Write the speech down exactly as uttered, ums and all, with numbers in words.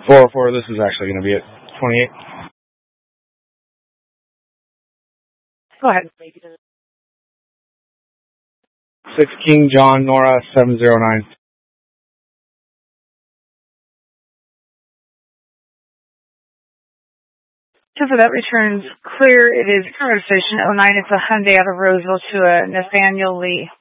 four oh four, this is actually going to be it. twenty-eight. Go ahead. six King John Nora seven zero nine. So for that returns clear. It is registration oh nine. It's a Hyundai out of Roseville to a Nathaniel Lee.